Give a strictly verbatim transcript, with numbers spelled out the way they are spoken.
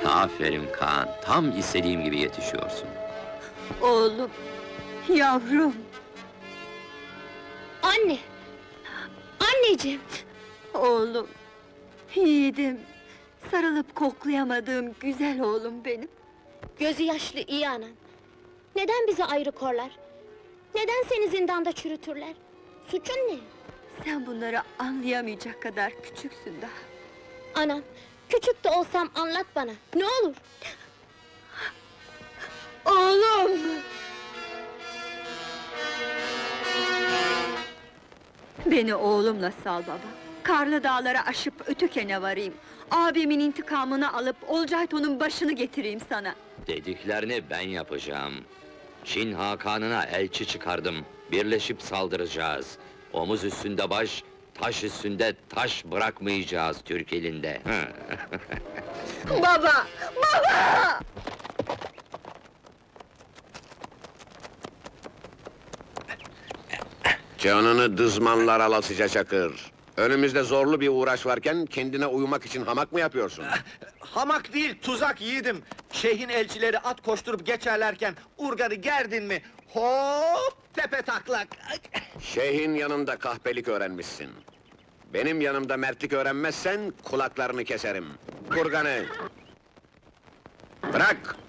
Aferin Kaan, tam istediğim gibi yetişiyorsun. Oğlum, yavrum, Anne! Anneciğim! oğlum, yiğidim, sarılıp koklayamadığım güzel oğlum benim. Gözü yaşlı iyi anan. Neden bizi ayrı korlar? Neden seni zindanda çürütürler? Suçun ne? Sen bunları anlayamayacak kadar küçüksün daha. Anam, küçük de olsam anlat bana, ne olur! Oğlum! Beni oğlumla sal baba. Karlı dağları aşıp Ötüken'e varayım. Abimin intikamını alıp Olcayto'nun başını getireyim sana. Dediklerini ben yapacağım. Çin Hakan'ına elçi çıkardım. Birleşip saldıracağız. Omuz üstünde baş, taş üstünde taş bırakmayacağız Türk elinde. Baba! Baba! Canını dızmanlar alasıca Çakır. Önümüzde zorlu bir uğraş varken kendine uyumak için hamak mı yapıyorsun? Hamak değil, tuzak yiğidim! Şeyhin elçileri at koşturup geçerlerken, urganı gerdin mi? Hop! Tepe taklak! Şeyhin yanında kahpelik öğrenmişsin. Benim yanımda mertlik öğrenmezsen kulaklarını keserim. Kurganı! Bırak!